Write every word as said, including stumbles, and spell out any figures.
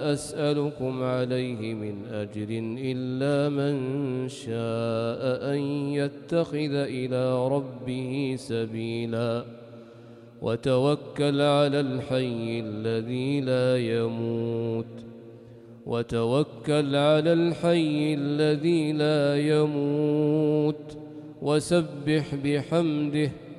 أسألكم عليه من أجر إلا من شاء أن يتخذ إلى ربه سبيلا وتوكل على الحي الذي لا يموت وتوكل على الحي الذي لا يموت وسبح بحمده